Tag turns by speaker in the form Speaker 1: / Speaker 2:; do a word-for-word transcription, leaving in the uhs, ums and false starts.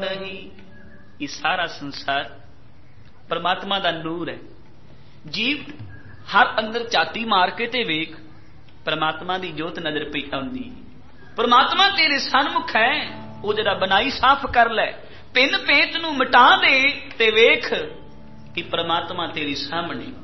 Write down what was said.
Speaker 1: नहीं। ये सारा संसार परमात्मा दा नूर है। जीव हर अंदर झाती मार के ते वेख, परमात्मा दी जोत नजर पई आउंदी। परमात्मा तेरे सन्मुख है, वो जरा बनाई साफ कर लै, पिन पेत नूं मिटा दे ते वेख कि परमात्मा तेरे सामने।